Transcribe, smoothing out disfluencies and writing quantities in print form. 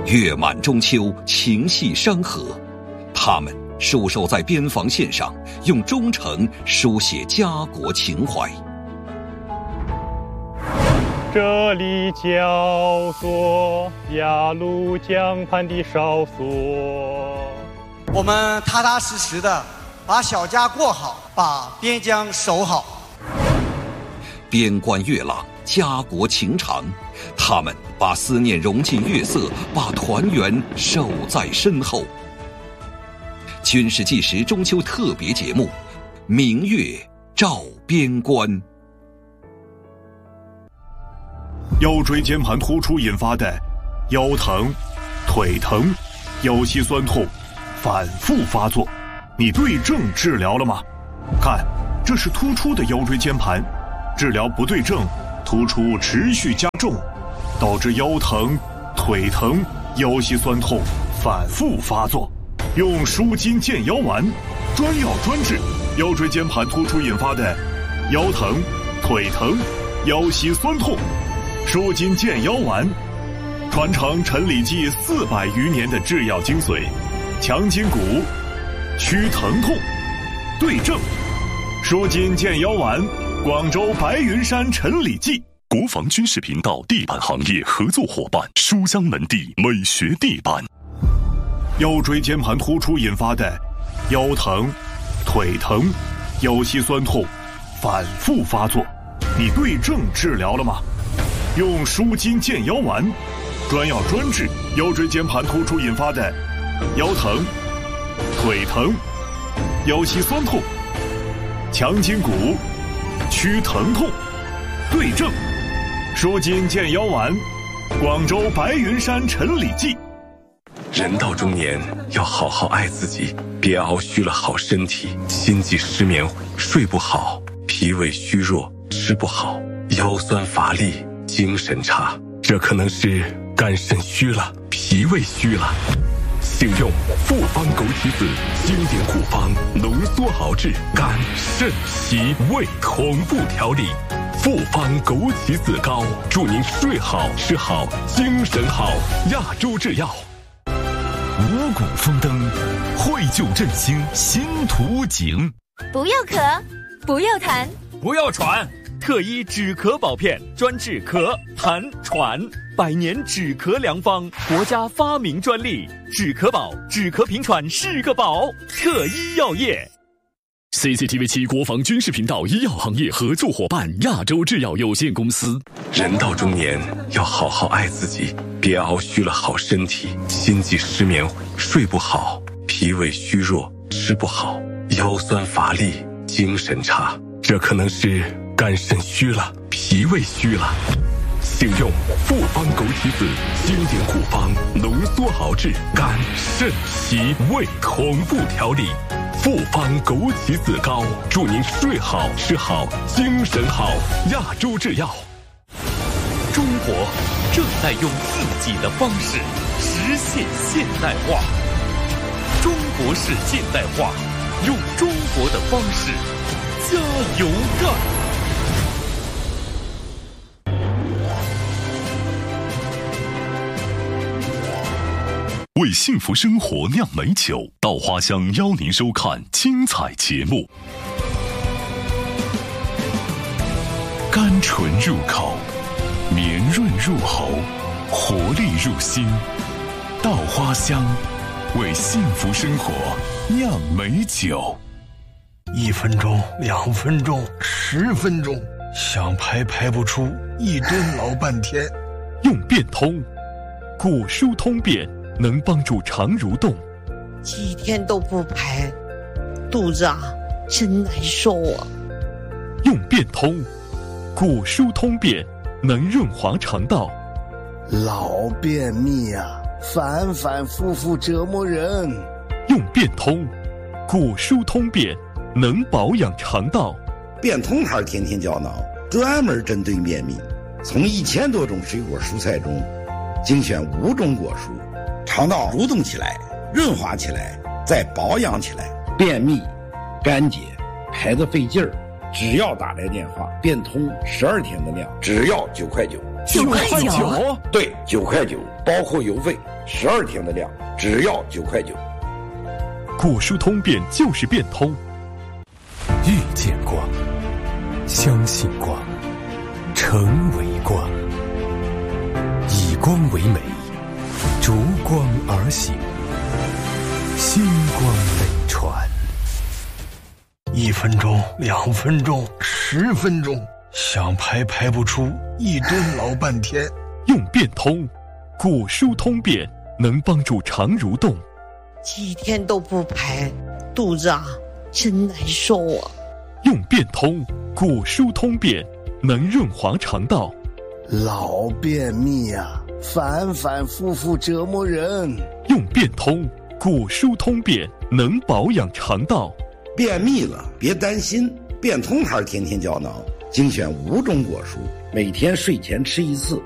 月满中秋，情系山河。他们戍守在边防线上，用忠诚书写家国情怀。 这里叫做鸭绿江畔的哨所。 我们踏踏实实的把小家过好，把边疆守好。 边关月朗，家国情长。他们把思念融进月色，把团圆守在身后。军事纪实中秋特别节目《明月照边关》。 腰椎间盘突出引发的腰疼、腿疼、腰膝酸痛反复发作，你对症治疗了吗？看，这是突出的腰椎间盘，治疗不对症，突出持续加重，导致腰疼、腿疼、腰膝酸痛反复发作。用舒筋健腰丸，专药专治腰椎间盘突出引发的腰疼、腿疼、腰膝酸痛。舒筋健腰丸，传承陈李济400余年的制药精髓，强筋骨，祛疼痛，对症。舒筋健腰丸，广州白云山陈李济。 国防军事频道地板行业合作伙伴，书香门第美学地板。 腰椎间盘突出引发的腰疼、腿疼、腰膝酸痛反复发作，你对症治疗了吗？用舒筋健腰丸，专药专治腰椎间盘突出引发的腰疼、腿疼、腰膝酸痛，强筋骨，祛疼痛，对症。舒筋健腰丸，广州白云山陈李济。 人到中年要好好爱自己，别熬虚了好身体，心悸失眠，睡不好，脾胃虚弱，吃不好，腰酸乏力，精神差，这可能是肝肾虚了，脾胃虚了。请用复方枸杞子经典古方浓缩熬制肝肾脾胃同步调理。复方枸杞子膏，祝您睡好吃好精神好。亚洲制药。 五谷丰登，绘就振兴新图景。 不要咳，不要痰， 不要喘，特医止咳宝片，专治咳、痰、喘，100年止咳良方，国家发明专利。止咳宝，止咳平喘是个宝。特医药业。 CCTV7 国防军事频道医药行业合作伙伴亚洲制药有限公司。 人到中年要好好爱自己，别熬虚了好身体，心悸失眠，睡不好，脾胃虚弱，吃不好，腰酸乏力，精神差，这可能是肝肾虚了，脾胃虚了。请用复方枸杞子经典古方浓缩熬制肝肾脾胃同步调理。复方枸杞子膏，祝您睡好吃好精神好。亚洲制药。 中国正在用自己的方式实现现代化，中国式现代化，用中国的方式加油干。 为幸福生活酿美酒，稻花香邀您收看精彩节目。 甘醇入口，绵润入喉，活力入心。稻花香，为幸福生活酿美酒。 1分钟、2分钟、10分钟，想排不出，一蹲老半天。 用变通，骨疏通便。能帮助肠蠕动， 几天都不排，肚子真难受啊！ 用变通，骨疏通便，能润滑肠道。 老便秘反反复复折磨人。 用变通，骨疏通便，能保养肠道。 变通牌天天胶囊，专门针对便秘，从1000多种水果蔬菜中精选5种果蔬。肠道蠕动起来，润滑起来，再保养起来。便秘、干结、排得费劲儿，只要打来电话，变通12天的量，只要9块9。 9块9？ 对，9块9，包括邮费，12天的量，只要9块9。 果蔬通便就是变通。遇见光，相信光，成为光，以光为美，逐光而行，星光北传。 1分钟、2分钟、10分钟，想排不出，一蹲老半天。 用变通，果蔬通便能帮助肠蠕动。 几天都不排，肚子啊真难受啊。 用变通，果蔬通便能润滑肠道。 老便秘啊，反复复折磨人。 用变通，果蔬通便能保养肠道。 便秘了别担心，变通牌天天胶囊精选5种果蔬，每天睡前吃1次，